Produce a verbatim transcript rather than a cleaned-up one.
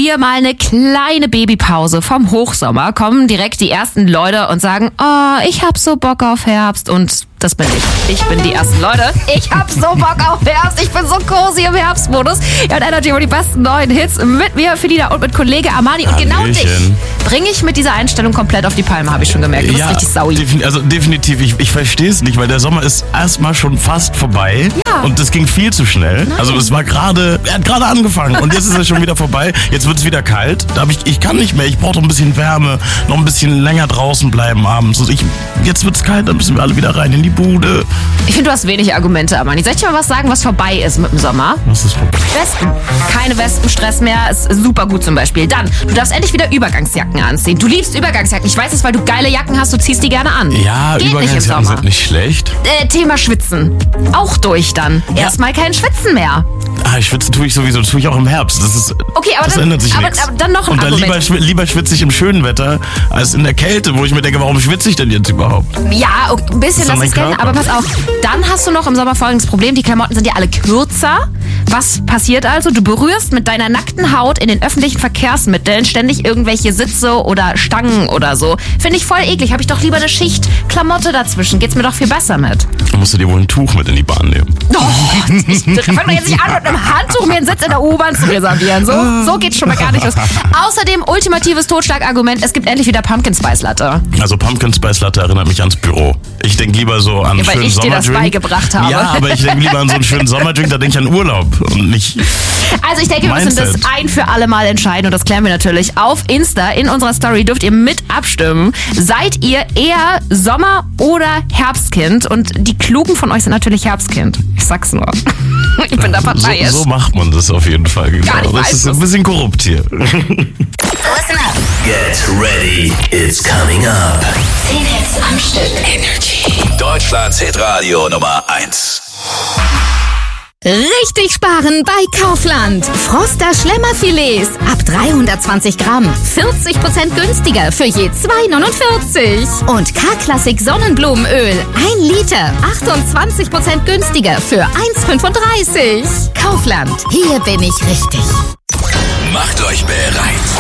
wir mal eine kleine Babypause vom Hochsommer, kommen direkt die ersten Leute und sagen, oh, ich hab so Bock auf Herbst. Und das bin ich. Ich bin die ersten Leute. Ich hab so Bock auf Herbst. Ich bin so cozy im Herbstmodus. Ja, und Energy über die besten neuen Hits mit mir, Felina, und mit Kollege Armani. Und Hallöchen. Genau dich bringe ich mit dieser Einstellung komplett auf die Palme, habe ich schon gemerkt. Du bist ja, richtig saui. Defin- also definitiv, ich, ich verstehe es nicht, weil der Sommer ist erstmal schon fast vorbei. Ja. Und das ging viel zu schnell. Nein. Also es war gerade, er hat gerade angefangen und jetzt ist er schon wieder vorbei. Jetzt wird es wieder kalt. Da hab ich, ich kann nicht mehr. Ich brauche noch ein bisschen Wärme, noch ein bisschen länger draußen bleiben abends. Also ich, jetzt wird es kalt, dann müssen wir alle wieder rein in die Bude. Ich finde, du hast wenig Argumente, Armani. Soll ich dir mal was sagen, was vorbei ist mit dem Sommer? Was ist vorbei? Wespen. Keine Wespenstress mehr. Ist super gut zum Beispiel. Dann, du darfst endlich wieder Übergangsjacken anziehen. Du liebst Übergangsjacken. Ich weiß es, weil du geile Jacken hast, du ziehst die gerne an. Ja, Geht nicht im Übergangsjacken Sommer. sind nicht schlecht. Äh, Thema Schwitzen. Auch durch dann. Ja. Erstmal kein Schwitzen mehr. Ah, schwitzen tue ich sowieso, das tue ich auch im Herbst. Das ist, Okay, aber das dann- ändert sich aber- nichts. aber dann noch ein Und dann Argument. lieber, schwi- lieber schwitze ich im schönen Wetter als in der Kälte, wo ich mir denke, warum schwitze ich denn jetzt überhaupt? Ja, okay, ein bisschen Das ist doch lass mein es gelten, Körper. aber pass auf. Dann hast du noch im Sommer folgendes Problem. Die Klamotten sind ja alle kürzer. Was passiert also? Du berührst mit deiner nackten Haut in den öffentlichen Verkehrsmitteln ständig irgendwelche Sitze oder Stangen oder so. Finde ich voll eklig. Habe ich doch lieber eine Schicht Klamotte dazwischen. Geht's mir doch viel besser mit. Da musst du dir wohl ein Tuch mit in die Bahn nehmen. Oh, ich fang doch jetzt nicht an, mit einem Handtuch mir einen Sitz in der U-Bahn zu reservieren. So, so geht's schon mal gar nicht los. Außerdem ultimatives Totschlagargument, es gibt endlich wieder Pumpkin Spice Latte. Also Pumpkin Spice Latte erinnert mich ans Büro. Ich denke lieber so an einen Ja, weil schönen ich dir das Sommerdrink. beigebracht habe. Ja, aber ich denke lieber an so einen schönen Sommerdrink, da denke ich an Urlaub und nicht... Also ich denke, wir müssen das Mindset. ein für alle Mal entscheiden und das klären wir natürlich. Auf Insta, in unserer Story dürft ihr mit abstimmen. Seid ihr eher Sommer- oder Herbstkind? Und die Klugen von euch sind natürlich Herbstkind. Ich sag's nur. Ich bin da parteiisch. So, so macht man das auf jeden Fall. Genau. Gar nicht Das weiß ist es. ein bisschen korrupt hier. Listen up. Get ready, it's coming up. zehn Hits am Stück. Energy. Deutschlands Hitradio Nummer eins. Richtig sparen bei Kaufland. Froster Schlemmerfilets ab dreihundertzwanzig Gramm. vierzig Prozent günstiger für je zwei neunundvierzig. Und K-Klassik Sonnenblumenöl. ein Liter. achtundzwanzig Prozent günstiger für eins fünfunddreißig. Kaufland. Hier bin ich richtig. Macht euch bereit.